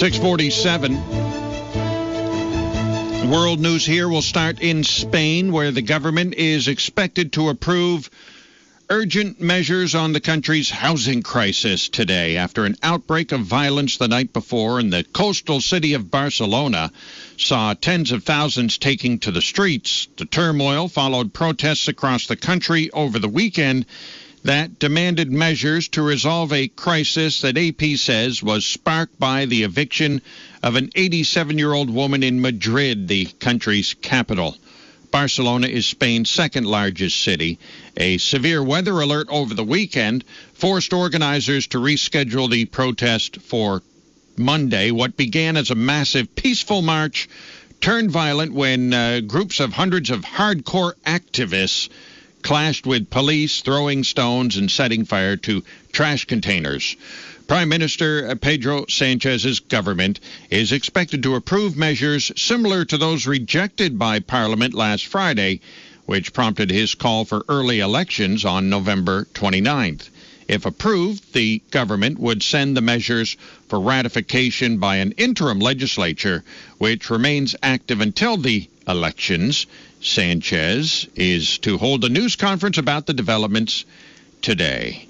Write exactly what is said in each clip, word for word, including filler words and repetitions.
six forty-seven. World news here will start in Spain, where the government is expected to approve urgent measures on the country's housing crisis today after an outbreak of violence the night before in the coastal city of Barcelona saw tens of thousands taking to the streets. The turmoil followed protests across the country over the weekend that demanded measures to resolve a crisis that A P says was sparked by the eviction of an eighty-seven-year-old woman in Madrid, the country's capital. Barcelona is Spain's second largest city. A severe weather alert over the weekend forced organizers to reschedule the protest for Monday. What began as a massive peaceful march turned violent when uh, groups of hundreds of hardcore activists clashed with police, throwing stones and setting fire to trash containers. Prime Minister Pedro Sanchez's government is expected to approve measures similar to those rejected by Parliament last Friday, which prompted his call for early elections on November twenty-ninth. If approved, the government would send the measures for ratification by an interim legislature, which remains active until the elections. Sanchez is to hold a news conference about the developments today.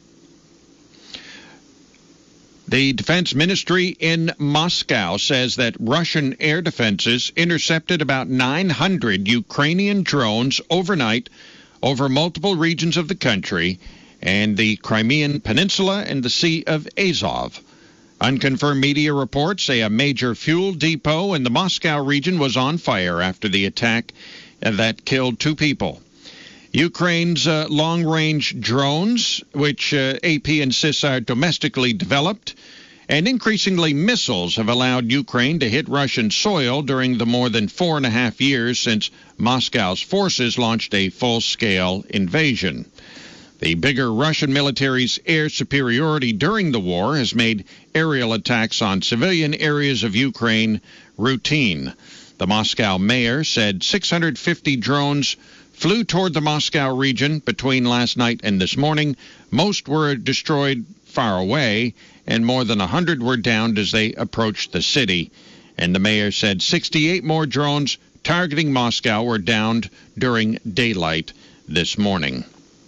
The Defense Ministry in Moscow says that Russian air defenses intercepted about nine hundred Ukrainian drones overnight over multiple regions of the country and the Crimean Peninsula and the Sea of Azov. Unconfirmed media reports say a major fuel depot in the Moscow region was on fire after the attack that killed two people. Ukraine's uh, long-range drones, which uh, A P insists are domestically developed, and increasingly missiles have allowed Ukraine to hit Russian soil during the more than four and a half years since Moscow's forces launched a full-scale invasion. The bigger Russian military's air superiority during the war has made aerial attacks on civilian areas of Ukraine routine. The Moscow mayor said six hundred fifty drones flew toward the Moscow region between last night and this morning. Most were destroyed far away, and more than one hundred were downed as they approached the city. And the mayor said sixty-eight more drones targeting Moscow were downed during daylight this morning.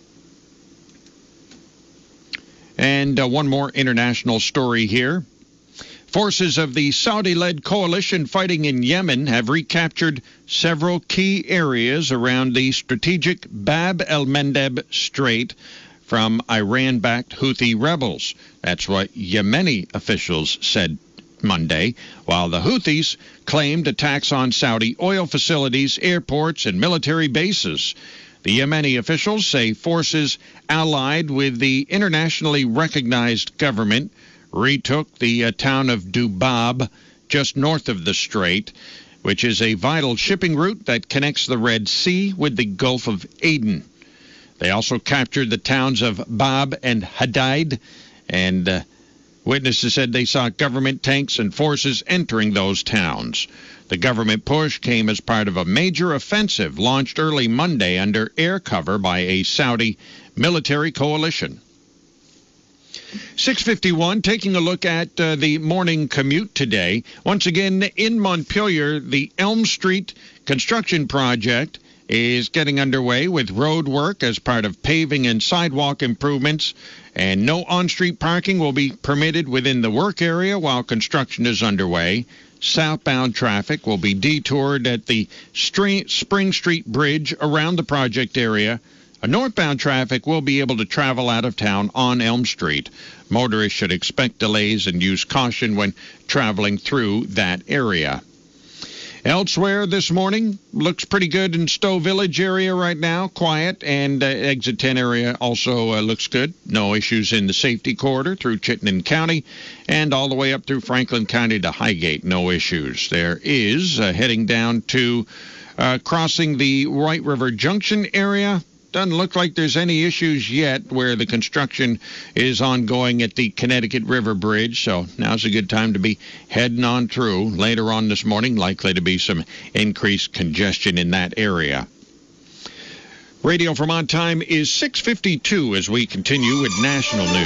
And uh, one more international story here. Forces of the Saudi-led coalition fighting in Yemen have recaptured several key areas around the strategic Bab el-Mandeb Strait from Iran-backed Houthi rebels. That's what Yemeni officials said Monday, while the Houthis claimed attacks on Saudi oil facilities, airports, and military bases. The Yemeni officials say forces allied with the internationally recognized government retook the uh, town of Dubab, just north of the strait, which is a vital shipping route that connects the Red Sea with the Gulf of Aden. They also captured the towns of Bab and Hadid, and uh, witnesses said they saw government tanks and forces entering those towns. The government push came as part of a major offensive launched early Monday under air cover by a Saudi military coalition. six fifty-one, taking a look at uh, the morning commute today. Once again, in Montpelier, the Elm Street construction project is getting underway with road work as part of paving and sidewalk improvements, and no on-street parking will be permitted within the work area while construction is underway. Southbound traffic will be detoured at the Spring Street Bridge around the project area. A northbound traffic will be able to travel out of town on Elm Street. Motorists should expect delays and use caution when traveling through that area. Elsewhere this morning, looks pretty good in Stowe Village area right now, quiet, and uh, Exit ten area also uh, looks good. No issues in the safety corridor through Chittenden County and all the way up through Franklin County to Highgate, no issues. There is, uh, heading down to uh, crossing the White River Junction area. Doesn't look like there's any issues yet where the construction is ongoing at the Connecticut River Bridge, so now's a good time to be heading on through. Later on this morning, likely to be some increased congestion in that area. Radio Vermont time is six fifty-two as we continue with national news.